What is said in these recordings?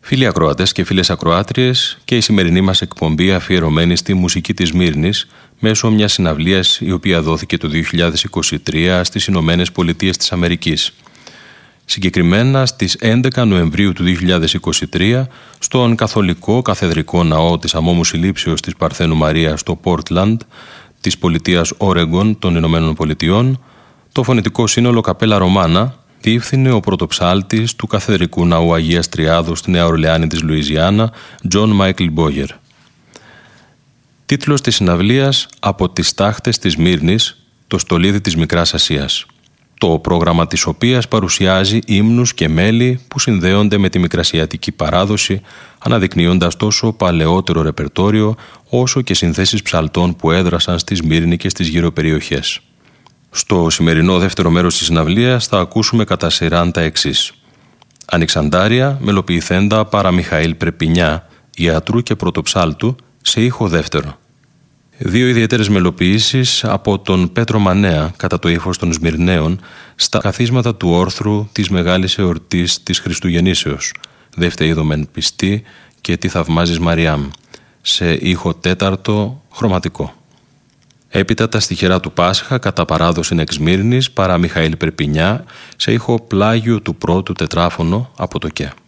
Φίλοι ακροατές και φίλες ακροάτριες, και η σημερινή μας εκπομπή αφιερωμένη στη μουσική της Σμύρνης μέσω μιας συναυλίας η οποία δόθηκε το 2023 στις Ηνωμένες Πολιτείες της Αμερικής. Συγκεκριμένα στις 11 Νοεμβρίου του 2023 στον Καθολικό Καθεδρικό Ναό της Αμόμου Συλλήψεως της Παρθένου Μαρίας στο Πόρτλαντ της πολιτείας Όρεγκον των Ηνωμένων Πολιτειών, το φωνητικό σύνολο Καπέλα Ρωμάνα διεύθυνε ο πρωτοψάλτης του Καθεδρικού Ναού Αγίας Τριάδος στη Νέα Ορλεάνη της Λουιζιάννα, Τζον Μάικλ Μπόγερ. Τίτλος της συναυλίας «Από τις τάχτες της Σμύρνης, το στολίδι της Μικράς Ασίας», το πρόγραμμα της οποίας παρουσιάζει ύμνους και μέλη που συνδέονται με τη μικρασιατική παράδοση, αναδεικνύοντας τόσο παλαιότερο ρεπερτόριο όσο και συνθέσεις ψαλτών που έδρασαν στη Σμύρνη και στις γύρω περιοχές. Στο σημερινό δεύτερο μέρος της συναυλίας θα ακούσουμε κατά σειράν τα εξής. Ανοιξαντάρια, μελοποιηθέντα παρά Μιχαήλ Πρεπινιά, ιατρού και πρωτοψάλτου, σε ήχο δεύτερο. Δύο ιδιαίτερες μελοποιήσεις από τον Πέτρο Μανέα κατά το ύφος των Σμυρναίων στα καθίσματα του όρθρου της Μεγάλης Εορτής της Χριστουγεννήσεως, δεύτερη είδομεν πιστή και τι θαυμάζεις Μαριάμ, σε ήχο τέταρτο χρωματικό. Έπειτα τα στιχερά του Πάσχα κατά παράδοση εξ Σμύρνης παρά Μιχαήλ Περπινιά σε ήχο πλάγιο του πρώτου τετράφωνο από το ΚΕ.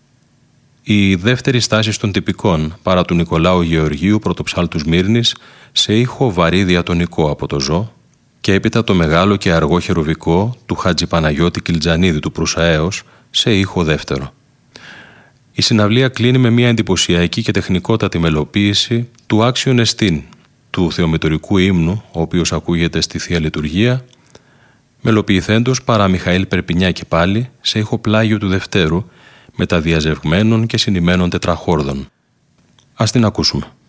Η δεύτερη στάση των τυπικών παρά του Νικολάου Γεωργίου πρωτοψάλτου Σμύρνης σε ήχο βαρύ διατονικό από το ΖΟ και έπειτα το μεγάλο και αργό χερουβικό του Χατζη Παναγιώτη Κιλτζανίδη του Προυσαέως σε ήχο δεύτερο. Η συναυλία κλείνει με μια εντυπωσιακή και τεχνικότατη μελοποίηση του Άξιον Εστίν, του θεομητορικού ύμνου, ο οποίος ακούγεται στη Θεία Λειτουργία, μελοποιηθέντος παρά Μιχαήλ Περπινιά και πάλι σε ήχο πλάγιο του Δευτέρου, μεταδιαζευγμένων και συνημένων τετραχόρδων. Ας την ακούσουμε.